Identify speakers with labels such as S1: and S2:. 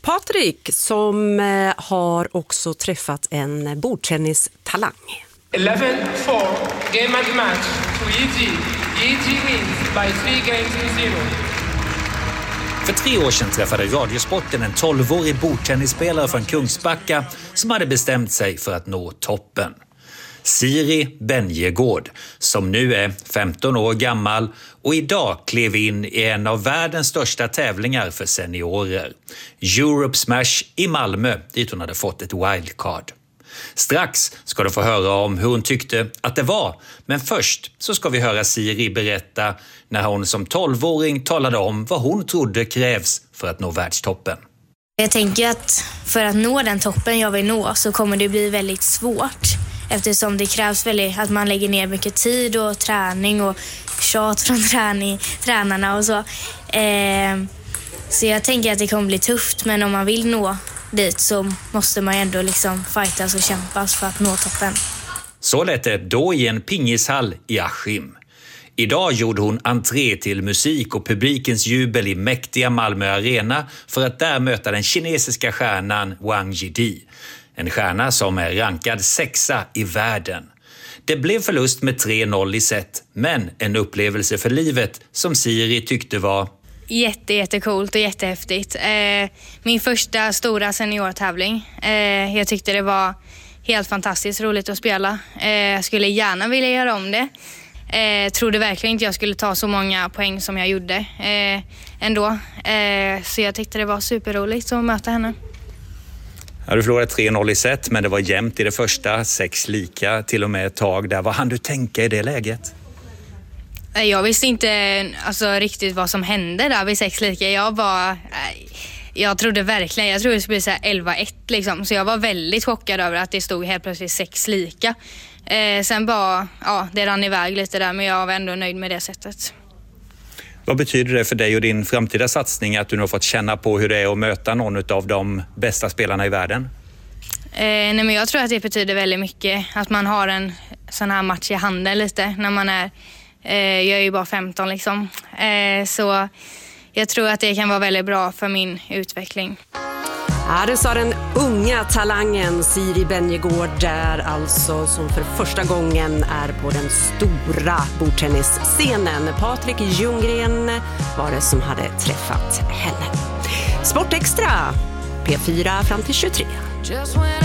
S1: Patrik som har också träffat en bordtennistalang.
S2: 11-4, game and match to Yi. Yi wins by 3 games to 0.
S3: För 3 år sedan träffade Radiosporten en 12-årig bordtennisspelare från Kungsbacka som hade bestämt sig för att nå toppen. Siri Benjegård, som nu är 15 år gammal och idag klev in i en av världens största tävlingar för seniorer. Europe Smash i Malmö, dit hon hade fått ett wildcard. Strax ska du få höra om hur hon tyckte att det var, men först så ska vi höra Siri berätta när hon som 12-åring talade om vad hon trodde krävs för att nå världstoppen.
S4: Jag tänker att för att nå den toppen jag vill nå så kommer det bli väldigt svårt. Eftersom det krävs väldigt att man lägger ner mycket tid och träning och tjat från tränarna och så. Så jag tänker att det kommer bli tufft, men om man vill nå dit så måste man ändå liksom fightas och kämpas för att nå toppen.
S3: Så lät det då i en pingishall i Askim. Idag gjorde hon entré till musik och publikens jubel i mäktiga Malmö Arena för att där möta den kinesiska stjärnan Wang Jidi. En stjärna som är rankad 6:a i världen. Det blev förlust med 3-0 i set, men en upplevelse för livet som Siri tyckte var
S5: jättecoolt och jättehäftigt. Min första stora seniortävling. Jag tyckte det var helt fantastiskt roligt att spela. Jag skulle gärna vilja göra om det. Trodde verkligen inte jag skulle ta så många poäng som jag gjorde ändå. Så jag tyckte det var superroligt att möta henne.
S3: Ja, du förlorade 3-0 i set, men det var jämnt i det första, 6 lika till och med ett tag där. Vad hann du tänka i det läget?
S5: Jag visste inte riktigt vad som hände där vid 6 lika. Jag trodde verkligen, det skulle bli så här 11-1 liksom. Så jag var väldigt chockad över att det stod helt plötsligt 6 lika. Sen det rann iväg lite där, men jag var ändå nöjd med det sättet.
S3: Vad betyder det för dig och din framtida satsning att du nu har fått känna på hur det är att möta någon av de bästa spelarna i världen?
S5: Men jag tror att det betyder väldigt mycket att man har en sån här match i handen lite när man är, jag är ju bara 15 liksom. Så jag tror att det kan vara väldigt bra för min utveckling.
S1: Ja, det sa den unga talangen Siri Benjegård där alltså, som för första gången är på den stora bordtennisscenen. Patrik Ljunggren var det som hade träffat henne. Sportextra, P4 fram till 23.